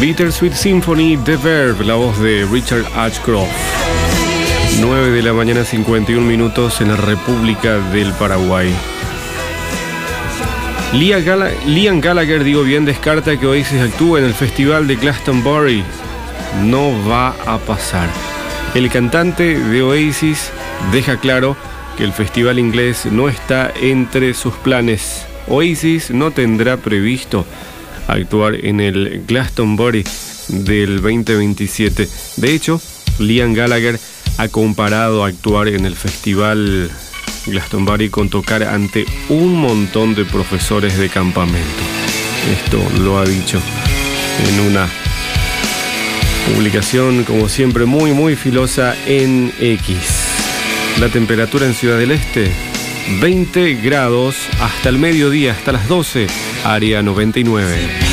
Bittersweet Symphony, The Verb, la voz de Richard Ashcroft. 9 de la mañana, 51 minutos en la República del Paraguay. Liam Gallagher, digo bien, descarta que Oasis actúe en el festival de Glastonbury. No va a pasar. El cantante de Oasis deja claro que el festival inglés no está entre sus planes. Oasis no tendrá previsto actuar en el Glastonbury del 2027. De hecho, Liam Gallagher ha comparado actuar en el festival Glastonbury con tocar ante un montón de profesores de campamento. Esto lo ha dicho en una publicación, como siempre, muy filosa en X. La temperatura en Ciudad del Este, 20 grados hasta el mediodía, hasta las 12, área 99.